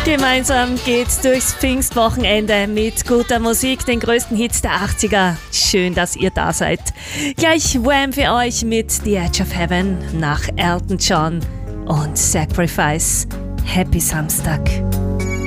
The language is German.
Gemeinsam geht's durchs Pfingstwochenende mit guter Musik, den größten Hits der 80er. Schön, dass ihr da seid. Gleich Wham für euch mit The Edge of Heaven nach Elton John und Sacrifice. Happy Samstag.